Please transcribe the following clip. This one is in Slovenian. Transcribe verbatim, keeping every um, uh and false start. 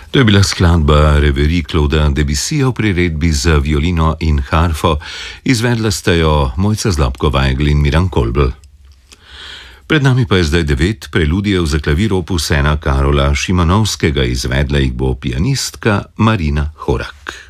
To je bila skladba Reverie Clauda Debussyja v priredbi za violino in harfo, izvedla sta jo Mojca Zlobko-Vajgl in Miran Kolbl. Pred nami pa je zdaj devet preludijev za klavir opus ena Karola Šimanovskega, izvedla jih bo pianistka Marina Horak.